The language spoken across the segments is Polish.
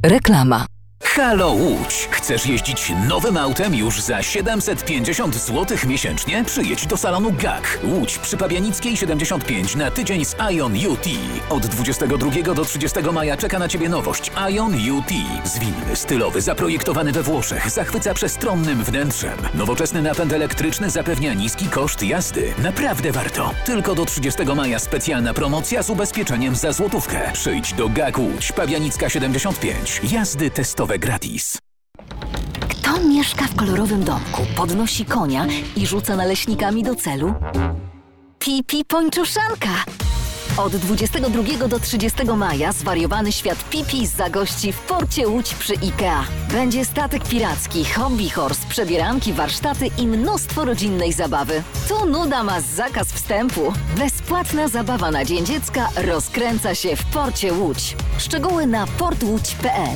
Reklama. Halo Łódź! Chcesz jeździć nowym autem już za 750 zł miesięcznie? Przyjedź do salonu GAK. Łódź przy Pabianickiej 75 na tydzień z Ion UT. Od 22 do 30 maja czeka na Ciebie nowość Ion UT. Zwinny, stylowy, zaprojektowany we Włoszech, zachwyca przestronnym wnętrzem. Nowoczesny napęd elektryczny zapewnia niski koszt jazdy. Naprawdę warto. Tylko do 30 maja specjalna promocja z ubezpieczeniem za złotówkę. Przyjdź do GAK Łódź, Pabianicka 75. Jazdy testowe gratis. Kto mieszka w kolorowym domku, podnosi konia i rzuca naleśnikami do celu? Pipi Pończuszanka! Od 22 do 30 maja zwariowany świat Pipi zagości w porcie Łódź przy IKEA. Będzie statek piracki, hobby horse, przebieranki, warsztaty i mnóstwo rodzinnej zabawy. Tu nuda ma zakaz wstępu. Bezpłatna zabawa na Dzień Dziecka rozkręca się w porcie Łódź. Szczegóły na portłódź.pl.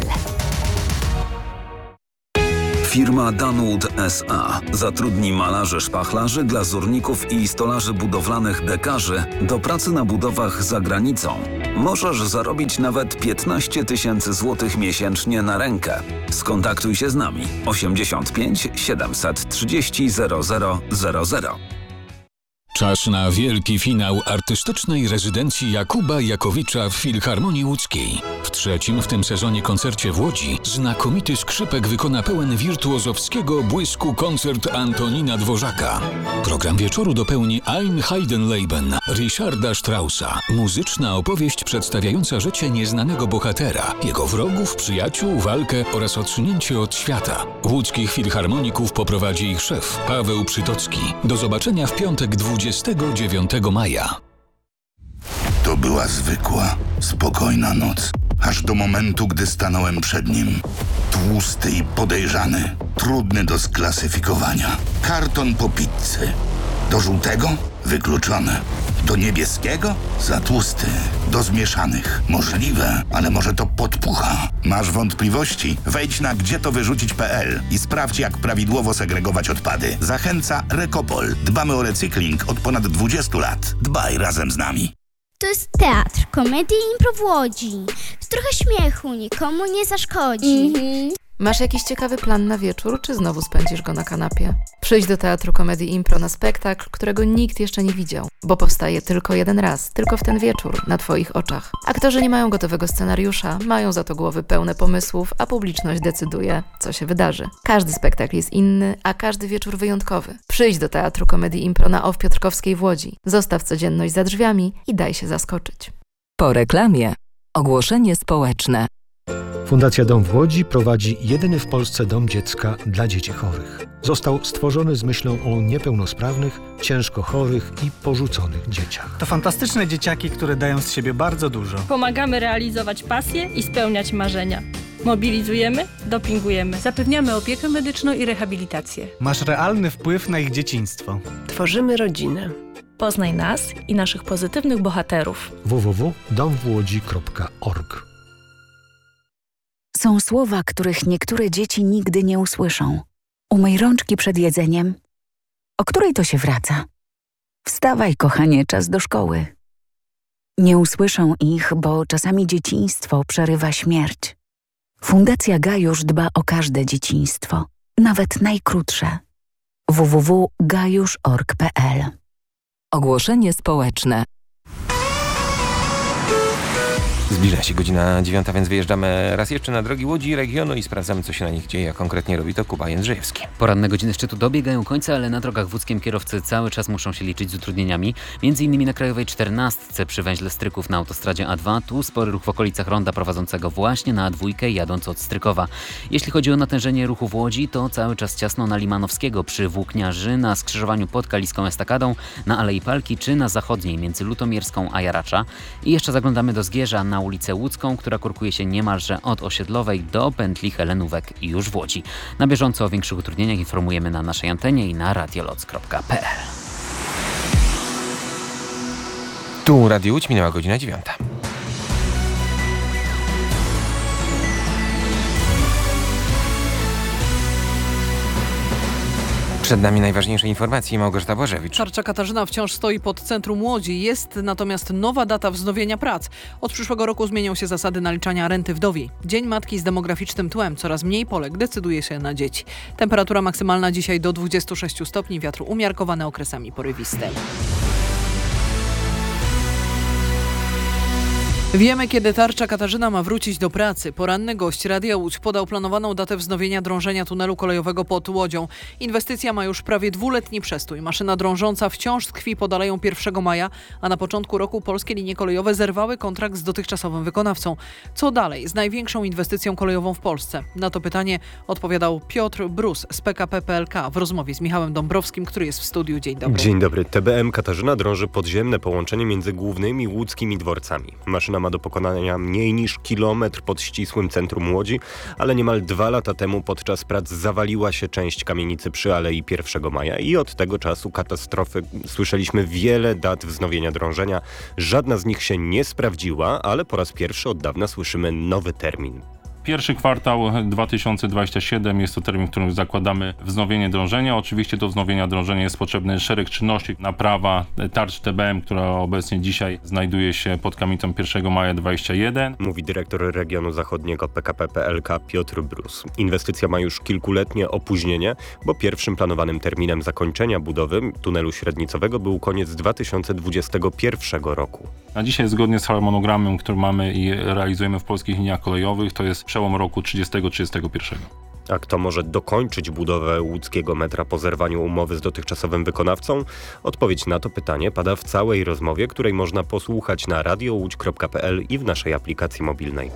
Firma Danwood S.A. zatrudni malarzy, szpachlarzy, glazurników i stolarzy budowlanych dekarzy do pracy na budowach za granicą. Możesz zarobić nawet 15 tysięcy złotych miesięcznie na rękę. Skontaktuj się z nami 85 730 0000. Czas na wielki finał artystycznej rezydencji Jakuba Jakowicza w Filharmonii Łódzkiej. W trzecim w tym sezonie koncercie w Łodzi znakomity skrzypek wykona pełen wirtuozowskiego błysku koncert Antonina Dworzaka. Program wieczoru dopełni Ein Heidenleben Richarda Straussa. Muzyczna opowieść przedstawiająca życie nieznanego bohatera, jego wrogów, przyjaciół, walkę oraz odsunięcie od świata. Łódzkich filharmoników poprowadzi ich szef Paweł Przytocki. Do zobaczenia w piątek 29 maja. To była zwykła, spokojna noc. Aż do momentu, gdy stanąłem przed nim. Tłusty i podejrzany, trudny do sklasyfikowania. Karton po pizzy. Do żółtego? Wykluczone. Do niebieskiego? Za tłusty. Do zmieszanych? Możliwe, ale może to podpucha. Masz wątpliwości? Wejdź na gdzietowyrzucić.pl i sprawdź, jak prawidłowo segregować odpady. Zachęca Rekopol. Dbamy o recykling od ponad 20 lat. Dbaj razem z nami. To jest teatr, komedia i impro w Łodzi. Trochę śmiechu nikomu nie zaszkodzi. Masz jakiś ciekawy plan na wieczór, czy znowu spędzisz go na kanapie? Przyjdź do Teatru Komedii Impro na spektakl, którego nikt jeszcze nie widział, bo powstaje tylko jeden raz, tylko w ten wieczór, na Twoich oczach. Aktorzy nie mają gotowego scenariusza, mają za to głowy pełne pomysłów, a publiczność decyduje, co się wydarzy. Każdy spektakl jest inny, a każdy wieczór wyjątkowy. Przyjdź do Teatru Komedii Impro na OFF Piotrkowskiej w Łodzi. Zostaw codzienność za drzwiami i daj się zaskoczyć. Po reklamie ogłoszenie społeczne. Fundacja Dom w Łodzi prowadzi jedyny w Polsce dom dziecka dla dzieci chorych. Został stworzony z myślą o niepełnosprawnych, ciężko chorych i porzuconych dzieciach. To fantastyczne dzieciaki, które dają z siebie bardzo dużo. Pomagamy realizować pasje i spełniać marzenia. Mobilizujemy, dopingujemy. Zapewniamy opiekę medyczną i rehabilitację. Masz realny wpływ na ich dzieciństwo. Tworzymy rodzinę. Poznaj nas i naszych pozytywnych bohaterów. www.domwłodzi.org. Są słowa, których niektóre dzieci nigdy nie usłyszą. Umyj rączki przed jedzeniem. O której to się wraca? Wstawaj, kochanie, czas do szkoły. Nie usłyszą ich, bo czasami dzieciństwo przerywa śmierć. Fundacja Gajusz dba o każde dzieciństwo, nawet najkrótsze. www.gajusz.org.pl. Ogłoszenie społeczne. Zbliża się godzina 9, więc wyjeżdżamy raz jeszcze na drogi Łodzi i regionu i sprawdzamy, co się na nich dzieje. A konkretnie robi to Kuba Jędrzejewski. Poranne godziny szczytu dobiegają końca, ale na drogach w Łódzkiem kierowcy cały czas muszą się liczyć z utrudnieniami. Między innymi na Krajowej 14 przy węźle Stryków na autostradzie A2. Tu spory ruch w okolicach ronda prowadzącego właśnie na A2 jadąc od Strykowa. Jeśli chodzi o natężenie ruchu w Łodzi, to cały czas ciasno na Limanowskiego przy Włókniarzy, na skrzyżowaniu pod Kaliską Estakadą, na Alei Palki czy na zachodniej między Lutomierską a Jaracza. I jeszcze zaglądamy do Zgierza na ulicę Łódzką, która kurkuje się niemalże od Osiedlowej do pętli Helenówek już w Łodzi. Na bieżąco o większych utrudnieniach informujemy na naszej antenie i na radioloc.pl. Tu Radio Łódź, minęła godzina 9. Przed nami najważniejsze informacje. Małgorzata Błażewicz. Tarcza Katarzyna wciąż stoi pod centrum Łodzi. Jest natomiast nowa data wznowienia prac. Od przyszłego roku zmienią się zasady naliczania renty wdowiej. Dzień Matki z demograficznym tłem. Coraz mniej Polek decyduje się na dzieci. Temperatura maksymalna dzisiaj do 26 stopni. Wiatr umiarkowany, okresami porywiste. Wiemy, kiedy Tarcza Katarzyna ma wrócić do pracy. Poranny gość Radia Łódź podał planowaną datę wznowienia drążenia tunelu kolejowego pod Łodzią. Inwestycja ma już prawie 2-letni przestój. Maszyna drążąca wciąż tkwi pod Aleją 1 maja, a na początku roku polskie linie kolejowe zerwały kontrakt z dotychczasowym wykonawcą. Co dalej z największą inwestycją kolejową w Polsce? Na to pytanie odpowiadał Piotr Brus z PKP PLK w rozmowie z Michałem Dąbrowskim, który jest w studiu. Dzień dobry. Dzień dobry. TBM Katarzyna drąży podziemne połączenie między głównymi łódzkimi dworcami. Maszyna ma do pokonania mniej niż kilometr pod ścisłym centrum Łodzi, ale niemal 2 lata temu podczas prac zawaliła się część kamienicy przy Alei 1 maja i od tego czasu katastrofy słyszeliśmy wiele dat wznowienia drążenia. Żadna z nich się nie sprawdziła, ale po raz pierwszy od dawna słyszymy nowy termin. Pierwszy kwartał 2027 jest to termin, w którym zakładamy wznowienie drążenia. Oczywiście do wznowienia drążenia jest potrzebny szereg czynności. Naprawa tarcz TBM, która obecnie dzisiaj znajduje się pod kamienicą 1 maja 2021. Mówi dyrektor regionu zachodniego PKP PLK Piotr Brus. Inwestycja ma już kilkuletnie opóźnienie, bo pierwszym planowanym terminem zakończenia budowy tunelu średnicowego był koniec 2021 roku. Na dzisiaj zgodnie z harmonogramem, który mamy i realizujemy w polskich liniach kolejowych, to jest przełom roku 30-31. A kto może dokończyć budowę łódzkiego metra po zerwaniu umowy z dotychczasowym wykonawcą? Odpowiedź na to pytanie pada w całej rozmowie, której można posłuchać na radiołódź.pl i w naszej aplikacji mobilnej.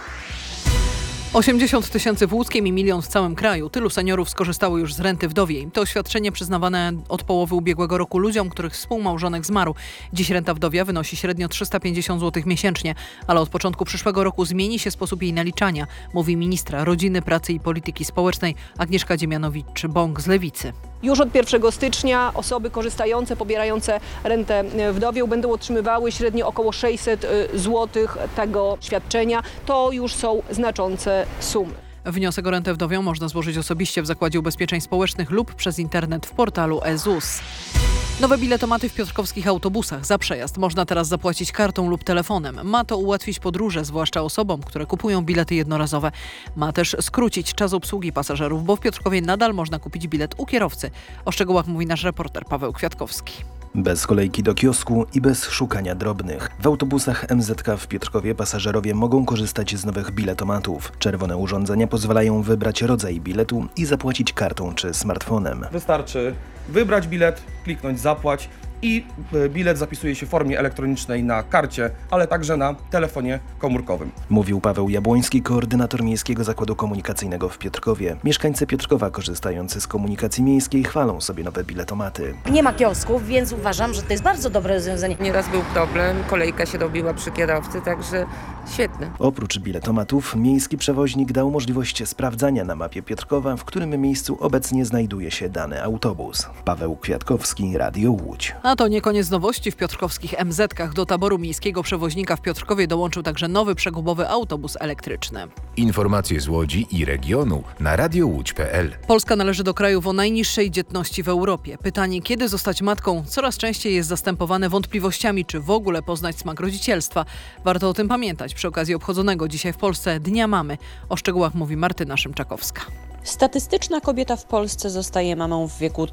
80 000 w Łódzkiem i 1 000 000 w całym kraju. Tylu seniorów skorzystało już z renty wdowiej. To świadczenie przyznawane od połowy ubiegłego roku ludziom, których współmałżonek zmarł. Dziś renta wdowia wynosi średnio 350 zł miesięcznie, ale od początku przyszłego roku zmieni się sposób jej naliczania, mówi ministra Rodziny, Pracy i Polityki Społecznej Agnieszka Dziemianowicz-Bąk z Lewicy. Już od 1 stycznia osoby korzystające, pobierające rentę wdowią będą otrzymywały średnio około 600 zł tego świadczenia. To już są znaczące sumy. Wniosek o rentę wdowią można złożyć osobiście w Zakładzie Ubezpieczeń Społecznych lub przez internet w portalu e-ZUS. Nowe biletomaty w piotrkowskich autobusach. Za przejazd można teraz zapłacić kartą lub telefonem. Ma to ułatwić podróże, zwłaszcza osobom, które kupują bilety jednorazowe. Ma też skrócić czas obsługi pasażerów, bo w Piotrkowie nadal można kupić bilet u kierowcy. O szczegółach mówi nasz reporter Paweł Kwiatkowski. Bez kolejki do kiosku i bez szukania drobnych. W autobusach MZK w Piotrkowie pasażerowie mogą korzystać z nowych biletomatów. Czerwone urządzenia pozwalają wybrać rodzaj biletu i zapłacić kartą czy smartfonem. Wystarczy wybrać bilet, kliknąć zapłać i bilet zapisuje się w formie elektronicznej na karcie, ale także na telefonie komórkowym. Mówił Paweł Jabłoński, koordynator Miejskiego Zakładu Komunikacyjnego w Piotrkowie. Mieszkańcy Piotrkowa korzystający z komunikacji miejskiej chwalą sobie nowe biletomaty. Nie ma kiosków, więc uważam, że to jest bardzo dobre rozwiązanie. Nieraz był problem, kolejka się robiła przy kierowcy, także świetne. Oprócz biletomatów, miejski przewoźnik dał możliwość sprawdzania na mapie Piotrkowa, w którym miejscu obecnie znajduje się dany autobus. Paweł Kwiatkowski, Radio Łódź. A to nie koniec nowości. W piotrkowskich MZ-kach do taboru miejskiego przewoźnika w Piotrkowie dołączył także nowy przegubowy autobus elektryczny. Informacje z Łodzi i regionu na radiołódź.pl. Polska należy do krajów o najniższej dzietności w Europie. Pytanie, kiedy zostać matką, coraz częściej jest zastępowane wątpliwościami, czy w ogóle poznać smak rodzicielstwa. Warto o tym pamiętać przy okazji obchodzonego dzisiaj w Polsce Dnia Mamy. O szczegółach mówi Martyna Szymczakowska. Statystyczna kobieta w Polsce zostaje mamą w wieku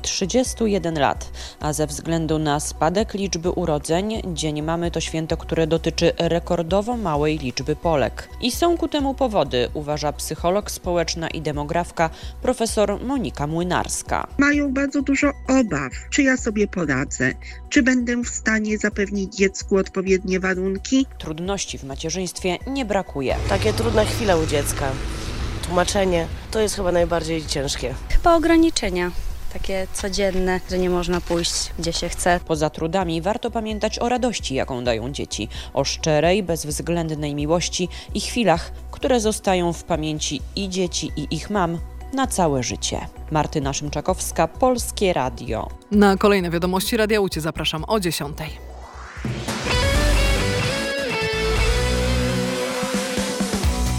31 lat, a ze względu na spadek liczby urodzeń, Dzień Mamy to święto, które dotyczy rekordowo małej liczby Polek. I są ku temu powody, uważa psycholog społeczna i demografka profesor Monika Młynarska. Mają bardzo dużo obaw, czy ja sobie poradzę, czy będę w stanie zapewnić dziecku odpowiednie warunki. Trudności w macierzyństwie nie brakuje. Takie trudne chwile u dziecka. Tłumaczenie to jest chyba najbardziej ciężkie. Chyba ograniczenia, takie codzienne, że nie można pójść gdzie się chce. Poza trudami warto pamiętać o radości, jaką dają dzieci, o szczerej, bezwzględnej miłości i chwilach, które zostają w pamięci i dzieci, i ich mam na całe życie. Martyna Szymczakowska, Polskie Radio. Na kolejne wiadomości Radia Łódź zapraszam o 10:00.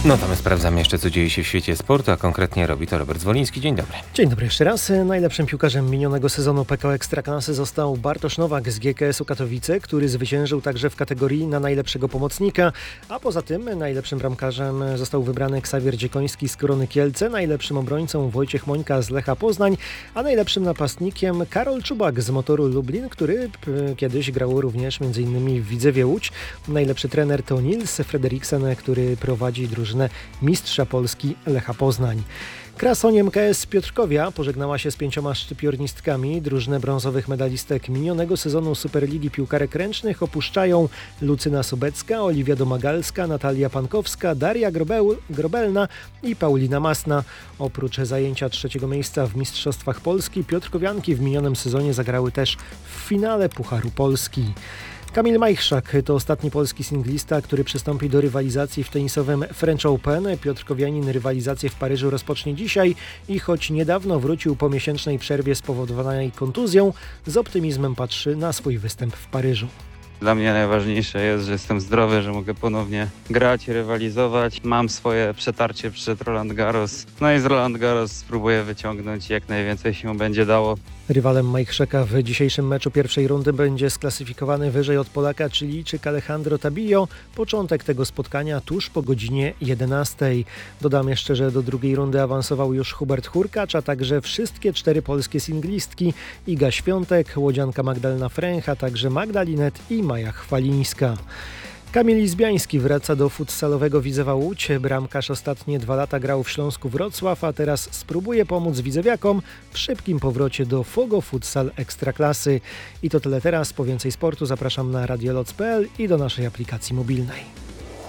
No to my sprawdzamy jeszcze, co dzieje się w świecie sportu, a konkretnie robi to Robert Zwoliński. Dzień dobry. Dzień dobry jeszcze raz. Najlepszym piłkarzem minionego sezonu PKO Ekstraklasy został Bartosz Nowak z GKS-u Katowice, który zwyciężył także w kategorii na najlepszego pomocnika, a poza tym najlepszym bramkarzem został wybrany Ksawier Dziekoński z Korony Kielce, najlepszym obrońcą Wojciech Mońka z Lecha Poznań, a najlepszym napastnikiem Karol Czubak z Motoru Lublin, który kiedyś grał również m.in. w Widzewie Łódź. Najlepszy trener to Nils Frederiksen, który prowadzi drużynę mistrza Polski Lecha Poznań. Krasoniem KS Piotrkowia pożegnała się z 5 szczypiornistkami. Drużynę brązowych medalistek minionego sezonu Superligi Piłkarek Ręcznych opuszczają Lucyna Sobecka, Oliwia Domagalska, Natalia Pankowska, Daria Grobelna i Paulina Masna. Oprócz zajęcia 3. miejsca w Mistrzostwach Polski, piotrkowianki w minionym sezonie zagrały też w finale Pucharu Polski. Kamil Majchrzak to ostatni polski singlista, który przystąpi do rywalizacji w tenisowym French Open. Piotrkowianin rywalizację w Paryżu rozpocznie dzisiaj i choć niedawno wrócił po miesięcznej przerwie spowodowanej kontuzją, z optymizmem patrzy na swój występ w Paryżu. Dla mnie najważniejsze jest, że jestem zdrowy, że mogę ponownie grać, rywalizować. Mam swoje przetarcie przed Roland Garros. No i z Roland Garros spróbuję wyciągnąć jak najwięcej się będzie dało. Rywalem Majchrzaka w dzisiejszym meczu pierwszej rundy będzie sklasyfikowany wyżej od Polaka Chilijczyk Alejandro Tabillo. Początek tego spotkania tuż po godzinie 11. Dodam jeszcze, że do drugiej rundy awansował już Hubert Hurkacz, a także wszystkie 4 polskie singlistki: Iga Świątek, łodzianka Magdalena Fręch, a także Magda Linet i Maja Chwalińska. Kamil Izbiański wraca do futsalowego Widzewa Łódź. Bramkarz ostatnie 2 lata grał w Śląsku Wrocław, a teraz spróbuje pomóc widzewiakom w szybkim powrocie do Fogo Futsal Ekstraklasy. I to tyle teraz. Po więcej sportu zapraszam na radioloc.pl i do naszej aplikacji mobilnej.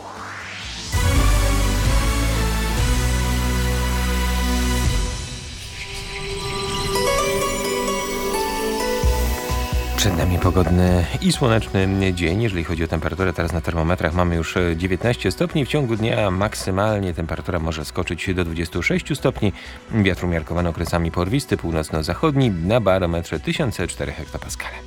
Przed nami pogodny i słoneczny dzień. Jeżeli chodzi o temperaturę, teraz na termometrach mamy już 19 stopni. W ciągu dnia maksymalnie temperatura może skoczyć do 26 stopni. Wiatr umiarkowany okresami porwisty, północno-zachodni, na barometrze 1004 hektopaskale.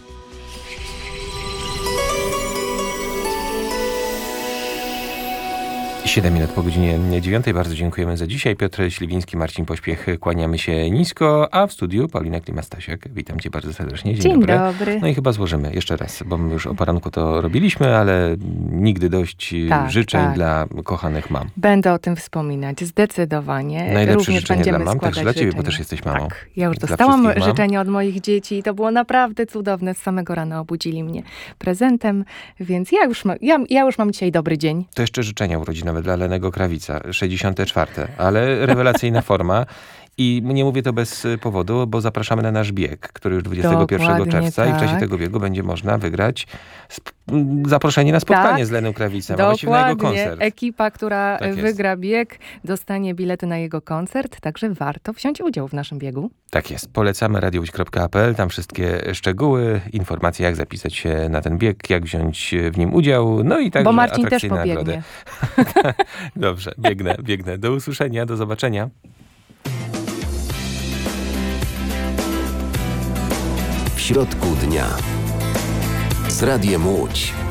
Siedem minut po godzinie 9. Bardzo dziękujemy za dzisiaj. Piotr Śliwiński, Marcin Pośpiech, kłaniamy się nisko, a w studiu Paulina Klima-Stasiak. Witam cię bardzo serdecznie. Dzień dobry. No i chyba złożymy jeszcze raz, bo my już o poranku to robiliśmy, ale nigdy dość życzeń dla kochanych mam. Będę o tym wspominać, zdecydowanie. Najlepsze życzenia dla mam, także dla ciebie, bo też jesteś mamą. Tak, ja już dostałam życzenia od moich dzieci i to było naprawdę cudowne. Z samego rana obudzili mnie prezentem, więc ja już mam dzisiaj dobry dzień. To jeszcze życzenia urodzinowe dla Lenego Krawica, 64. Ale rewelacyjna forma. I nie mówię to bez powodu, bo zapraszamy na nasz bieg, który już 21 czerwca i w czasie tego biegu będzie można wygrać zaproszenie na spotkanie z Leną Krawicem, a właściwie na jego koncert. Ekipa, która wygra bieg, dostanie bilety na jego koncert, także warto wziąć udział w naszym biegu. Tak jest. Polecamy radiowódź.pl, tam wszystkie szczegóły, informacje, jak zapisać się na ten bieg, jak wziąć w nim udział, no i także bo Marcin też atrakcyjne pobiegnie. nagrody. Dobrze, biegnę. Do usłyszenia, do zobaczenia. W środku dnia z Radiem Łódź.